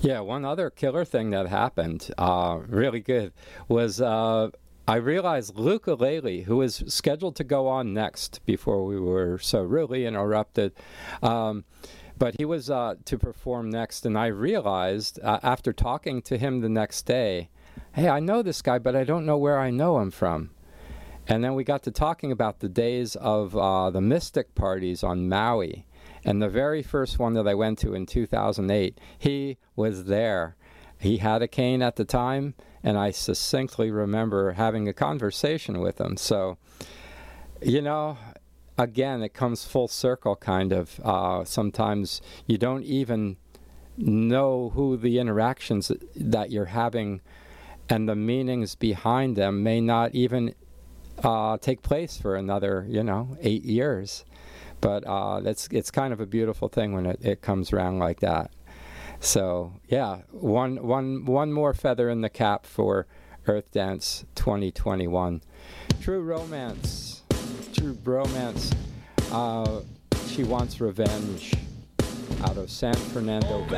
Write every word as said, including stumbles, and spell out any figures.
Yeah, one other killer thing that happened, uh, really good, was uh, I realized Luca Laley, who was scheduled to go on next before we were so rudely interrupted, um, but he was uh, to perform next, and I realized uh, after talking to him the next day, hey, I know this guy, but I don't know where I know him from. And then we got to talking about the days of uh, the Mystic parties on Maui. And the very first one that I went to in two thousand eight, he was there. He had a cane at the time, and I succinctly remember having a conversation with him. So, you know, again, it comes full circle, kind of. Uh, sometimes you don't even know who the interactions that you're having and the meanings behind them may not even uh, take place for another, you know, eight years. But uh, it's, it's kind of a beautiful thing when it, it comes around like that. So, yeah, one, one, one more feather in the cap for Earth Dance twenty twenty-one. True Romance. True Bromance. Uh, she Wants Revenge out of San Fernando Valley.